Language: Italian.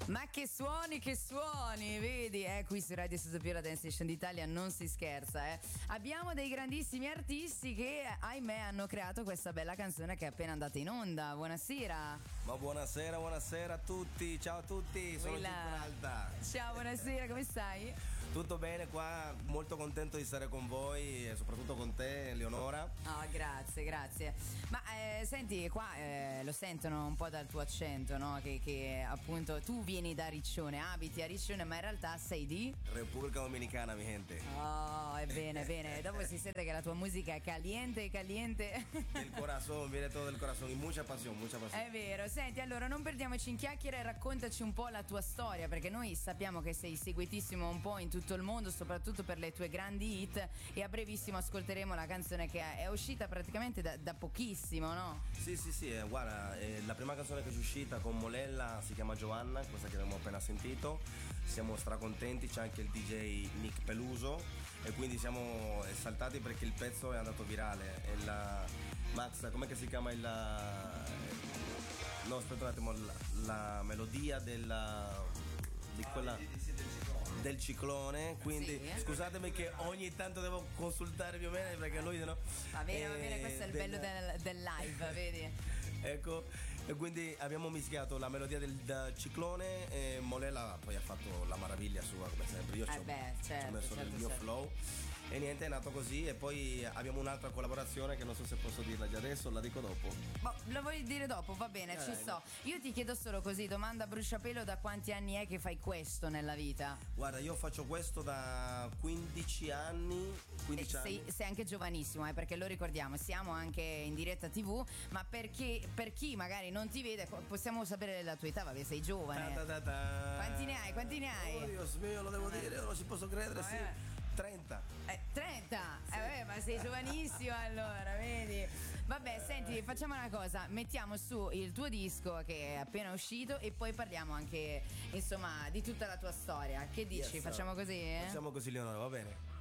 Ma che suoni, vedi? Qui su Radio Sotopio, la Dance Station d'Italia, non si scherza, Abbiamo dei grandissimi artisti che, ahimè, hanno creato questa bella canzone che è appena andata in onda. Buonasera. Ma buonasera a tutti, ciao a tutti, sono Tico Alta. Ciao, buonasera, come stai? Tutto bene qua, molto contento di stare con voi e soprattutto con te, Eleonora. Grazie. Ma senti, qua lo sentono un po' dal tuo accento, no? Che appunto tu vieni da Riccione, abiti a Riccione, ma in realtà sei di Repubblica Dominicana, mi gente. Oh, è bene. Dopo si sente che la tua musica è caliente. Del corazon, viene tutto del corazon, y mucha pasión. È vero. Senti, allora non perdiamoci in chiacchiere e raccontaci un po' la tua storia, perché noi sappiamo che sei seguitissimo un po' in tutto il mondo, soprattutto per le tue grandi hit, e a brevissimo ascolteremo la canzone che è uscita praticamente da pochissimo, no? Sì, guarda, la prima canzone che è uscita con Molella si chiama Giovanna, questa che abbiamo appena sentito. Siamo stracontenti, c'è anche il DJ Nick Peluso e quindi siamo esaltati perché il pezzo è andato virale. E Max, com'è che si chiama no, aspetta un attimo, la melodia di quella del ciclone, quindi sì, scusatemi che ogni tanto devo consultare più o meno perché lui no. Va bene, questo è il bello del live, vedi? Ecco, e quindi abbiamo mischiato la melodia del ciclone e Molella poi ha fatto la meraviglia sua come sempre. Io ci ho messo il mio flow e niente, è nato così. E poi abbiamo un'altra collaborazione che non so se posso dirla già adesso, la dico dopo. Lo vuoi dire dopo? Va bene, ci sto. Io ti chiedo solo così, domanda a bruciapelo, da quanti anni è che fai questo nella vita? Guarda, io faccio questo da 15 anni. Sei anche giovanissimo, perché lo ricordiamo, siamo anche in diretta TV, ma perché per chi magari non ti vede possiamo sapere la tua età, vabbè, sei giovane. Quanti ne hai? Oh Dio mio, lo devo dire, non ci posso credere, sì. 30. 30? Sì. Ma sei giovanissimo allora, vedi? Vabbè, senti, facciamo una cosa, mettiamo su il tuo disco che è appena uscito e poi parliamo anche, insomma, di tutta la tua storia. Che dici? Facciamo così? Facciamo così, Leonora, va bene?